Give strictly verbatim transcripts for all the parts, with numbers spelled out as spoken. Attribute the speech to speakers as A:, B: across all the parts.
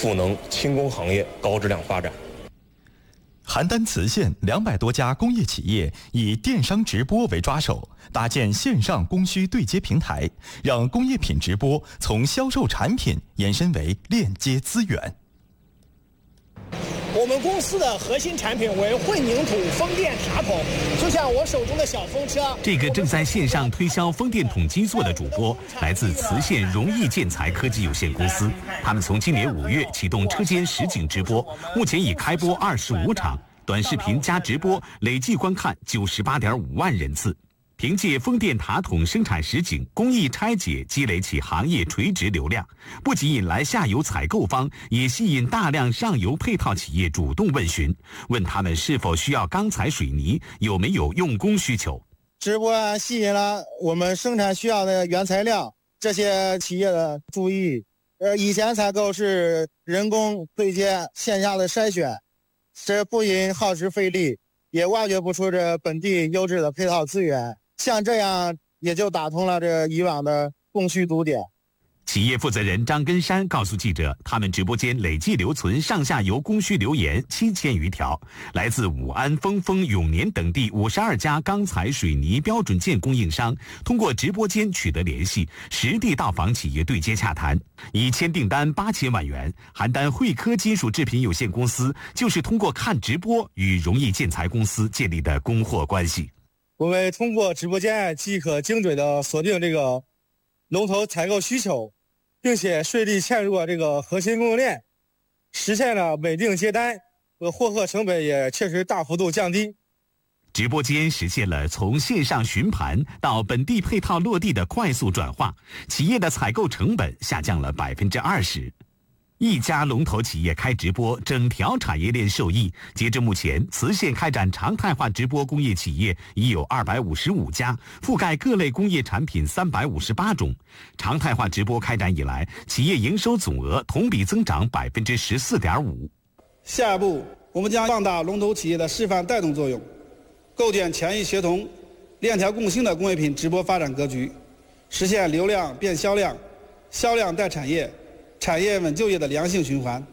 A: 赋能轻工行业高质量发展。
B: 邯郸磁县两百多家工业企业以电商直播为抓手，搭建线上供需对接平台，让工业品直播从销售产品延伸为链接资源。
C: 我们公司的核心产品为混凝土风电塔筒，就像我手中的小风车。
D: 这个正在线上推销风电筒基座的主播来自磁县荣毅建材科技有限公司，他们从今年五月启动车间实景直播，目前已开播二十五场，短视频加直播累计观看九十八点五万人次。凭借风电塔筒生产实景、工艺拆解，积累起行业垂直流量，不仅引来下游采购方，也吸引大量上游配套企业主动问询，问他们是否需要钢材水泥，有没有用工需求。
E: 直播吸引了我们生产需要的原材料，这些企业的注意。呃，以前采购是人工对接、线下的筛选，这不仅耗时费力，也挖掘不出这本地优质的配套资源。像这样也就打通了这以往的供需堵点。
D: 企业负责人张根山告诉记者，他们直播间累计留存上下游供需留言七千余条，来自武安、丰丰、永年等地五十二家钢材、水泥标准件供应商，通过直播间取得联系，实地到访企业对接洽谈，已签订单八千万元。邯郸汇科金属制品有限公司就是通过看直播与荣毅建材公司建立的供货关系。
E: 我们通过直播间即可精准的锁定这个龙头采购需求，并且顺利嵌入这个核心供应链，实现了稳定接单，和获客成本也确实大幅度降低。
D: 直播间实现了从线上询盘到本地配套落地的快速转化，企业的采购成本下降了百分之二十。一家龙头企业开直播，整条产业链受益。截至目前，磁县开展常态化直播工业企业已有二百五十五家，覆盖各类工业产品三百五十八种。常态化直播开展以来，企业营收总额同比增长百分之十四点五。
F: 下一步，我们将放大龙头企业的示范带动作用，构建权益协同、链条共兴的工业品直播发展格局，实现流量变销量、销量带产业、产业稳就业的良性循环。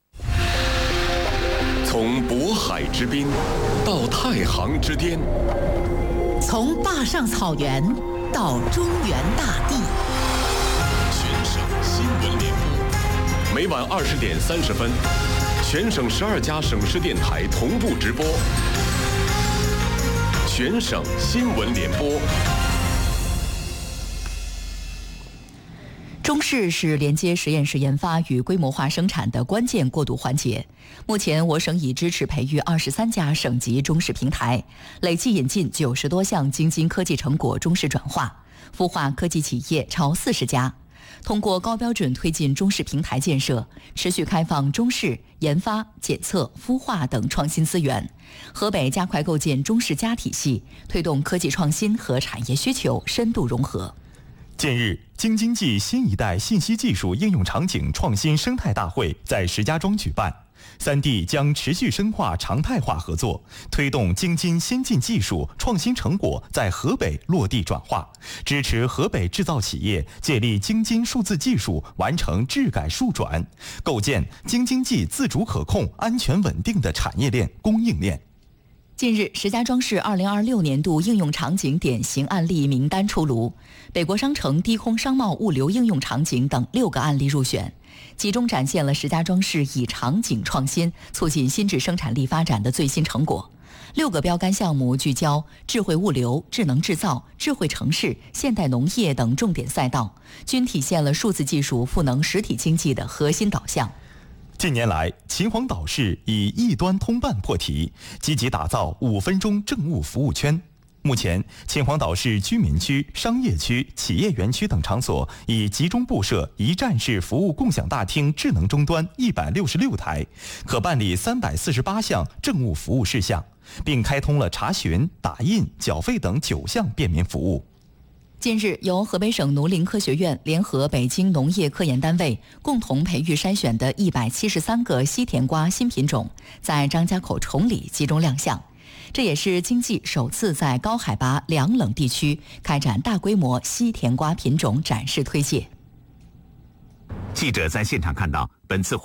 G: 从渤海之滨到太行之巅，
H: 从坝上草原到中原大地，
G: 全省新闻联播，每晚二十点三十分，全省十二家省市电台同步直播。全省新闻联播。
H: 中试是连接实验室研发与规模化生产的关键过渡环节。目前，我省已支持培育二十三家省级中试平台，累计引进九十多项京津科技成果中试转化，孵化科技企业超四十家。通过高标准推进中试平台建设，持续开放中试、研发、检测、孵化等创新资源。河北加快构建中试加体系，推动科技创新和产业需求深度融合。
B: 近日，京津冀新一代信息技术应用场景创新生态大会在石家庄举办，三地将持续深化常态化合作，推动京津先进技术创新成果在河北落地转化，支持河北制造企业借力京津数字技术完成质改数转，构建京津冀自主可控、安全稳定的产业链、供应链。
H: 近日，石家庄市二零二六年度应用场景典型案例名单出炉，北国商城低空商贸物流应用场景等六个案例入选，集中展现了石家庄市以场景创新促进新质生产力发展的最新成果。六个标杆项目聚焦智慧物流、智能制造、智慧城市、现代农业等重点赛道，均体现了数字技术赋能实体经济的核心导向。
B: 近年来，秦皇岛市以一端通办破题，积极打造五分钟政务服务圈。目前，秦皇岛市居民区、商业区、企业园区等场所已集中布设一站式服务共享大厅智能终端一百六十六台，可办理三百四十八项政务服务事项，并开通了查询、打印、缴费等九项便民服务。
H: 近日，由河北省农林科学院联合北京农业科研单位共同培育筛选的一百七十三个西甜瓜新品种，在张家口崇礼集中亮相。这也是经济首次在高海拔凉冷地区开展大规模西甜瓜品种展示推介。
D: 记者在现场看到，本次活